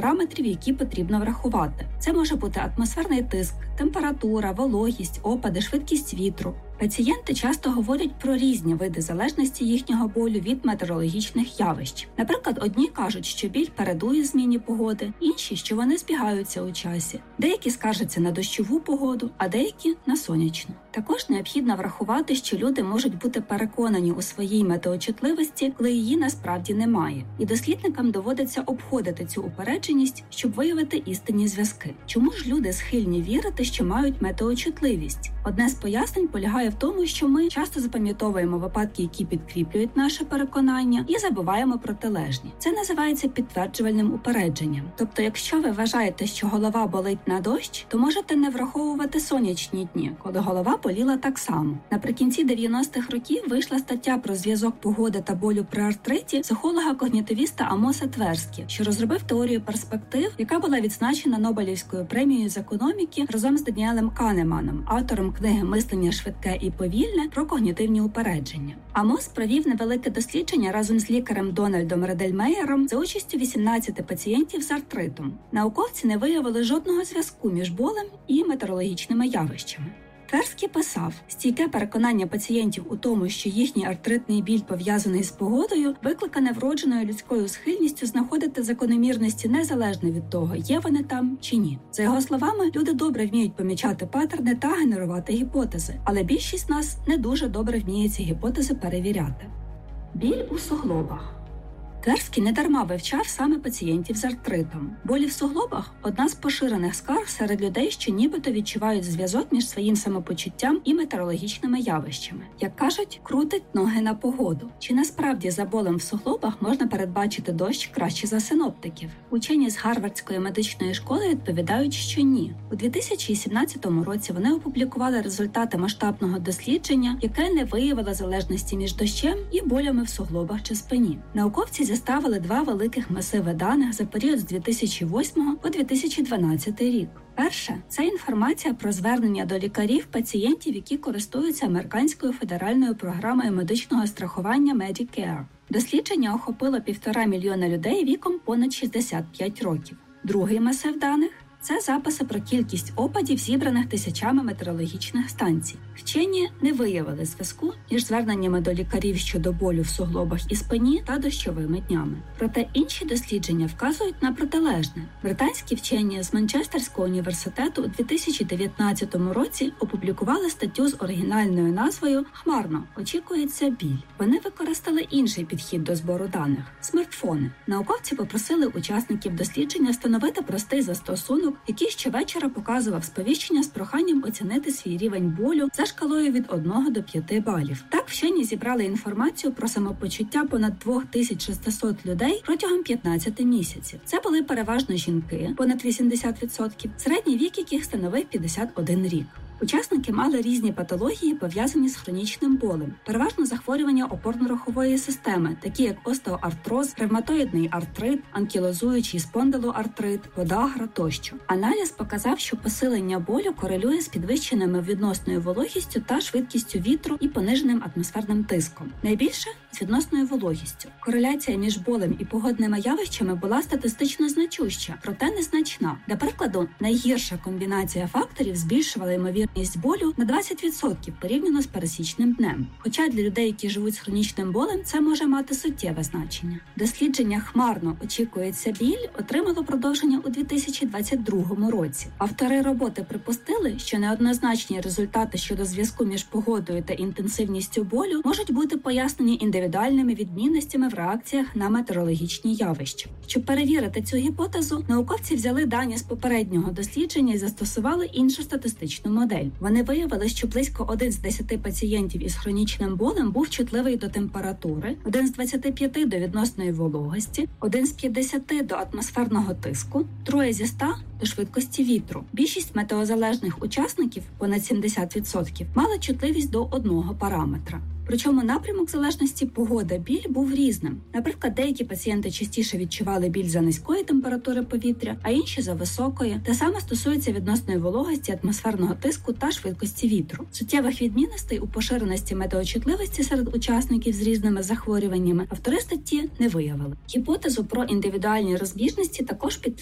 параметрів, які потрібно врахувати. Це може бути атмосферний тиск, температура, вологість, опади, швидкість вітру. Пацієнти часто говорять про різні види залежності їхнього болю від метеорологічних явищ. Наприклад, одні кажуть, що біль передує зміні погоди, інші, що вони збігаються у часі. Деякі скаржаться на дощову погоду, а деякі – на сонячну. Також необхідно врахувати, що люди можуть бути переконані у своїй метеочутливості, коли її насправді немає. І дослідникам доводиться обходити цю упередженість, щоб виявити істинні зв'язки. Чому ж люди схильні вірити, що мають метеочутливість? Одне з пояснень полягає в тому, що ми часто запам'ятовуємо випадки, які підкріплюють наше переконання, і забуваємо протилежні. Це називається підтверджувальним упередженням. Тобто, якщо ви вважаєте, що голова болить на дощ, то можете не враховувати сонячні дні, коли голова боліла так само. Наприкінці 90-х років вийшла стаття про зв'язок погоди та болю при артриті психолога-когнітивіста Амоса Тверські, що розробив теорію перспектив, яка була відзначена Нобелівською премією з економіки разом з Даніелем Канеманом, автором книги «Мислення швидке і повільне» про когнітивні упередження. Амос провів невелике дослідження разом з лікарем Дональдом Редельмеєром за участю 18 пацієнтів з артритом. Науковці не виявили жодного зв'язку між болем і метеорологічними явищами. Тверський писав, стійке переконання пацієнтів у тому, що їхній артритний біль пов'язаний з погодою, викликане вродженою людською схильністю знаходити закономірності незалежно від того, є вони там чи ні. За його словами, люди добре вміють помічати паттерни та генерувати гіпотези, але більшість нас не дуже добре вміє ці гіпотези перевіряти. Біль у суглобах. Тверський недарма вивчав саме пацієнтів з артритом. Болі в суглобах – одна з поширених скарг серед людей, що нібито відчувають зв'язок між своїм самопочуттям і метеорологічними явищами. Як кажуть, крутить ноги на погоду. Чи насправді за болем в суглобах можна передбачити дощ краще за синоптиків? Учені з Гарвардської медичної школи відповідають, що ні. У 2017 році вони опублікували результати масштабного дослідження, яке не виявило залежності між дощем і болями в суглобах чи спині. Науковці зіставили два великих масиви даних за період з 2008 по 2012 рік. Перше – це інформація про звернення до лікарів пацієнтів, які користуються американською федеральною програмою медичного страхування Medicare. Дослідження охопило 1,5 мільйона людей віком понад 65 років. Другий масив даних – це записи про кількість опадів, зібраних тисячами метеорологічних станцій. Вчені не виявили зв'язку між зверненнями до лікарів щодо болю в суглобах і спині та дощовими днями. Проте інші дослідження вказують на протилежне. Британські вчені з Манчестерського університету у 2019 році опублікували статтю з оригінальною назвою «Хмарно. Очікується біль». Вони використали інший підхід до збору даних – смартфони. Науковці попросили учасників дослідження встановити простий застосунок, який щовечора показував сповіщення з проханням оцінити свій рівень болю за шкалою від 1 до 5 балів. Так вчені зібрали інформацію про самопочуття понад 2600 людей протягом 15 місяців. Це були переважно жінки, понад 80%, середній вік яких становив 51 рік. Учасники мали різні патології, пов'язані з хронічним болем, переважно захворювання опорно-рухової системи, такі як остеоартроз, ревматоїдний артрит, анкілозуючий спондилоартрит, подагра тощо. Аналіз показав, що посилення болю корелює з підвищеними відносною вологістю та швидкістю вітру і пониженим атмосферним тиском. Найбільше – з відносною вологістю. Кореляція між болем і погодними явищами була статистично значуща, проте незначна. Для прикладу, найгірша комбінація факторів збільшувала ймовірність болю на 20% порівняно з пересічним днем. Хоча для людей, які живуть з хронічним болем, це може мати суттєве значення. Дослідження «Хмарно. Очікується біль» отримало продовження у 2022 році. Автори роботи припустили, що неоднозначні результати щодо зв'язку між погодою та інтенсивністю болю можуть бути пояснені індивідуальними відмінностями в реакціях на метеорологічні явища. Щоб перевірити цю гіпотезу, науковці взяли дані з попереднього дослідження і застосували іншу статистичну модель. Вони виявили, що близько 1 з 10 пацієнтів із хронічним болем був чутливий до температури, 1 з 25 до відносної вологості, 1 з 50 до атмосферного тиску, 3 зі 100 до швидкості вітру. Більшість метеозалежних учасників, понад 70%, мали чутливість до одного параметра. Причому напрямок залежності погода-біль був різним. Наприклад, деякі пацієнти частіше відчували біль за низької температури повітря, а інші за високої. Те саме стосується відносної вологості, атмосферного тиску та швидкості вітру. Суттєвих відмінностей у поширеності метеочутливості серед учасників з різними захворюваннями автори статті не виявили. Гіпотезу про індивідуальні розбіжності також підтвердили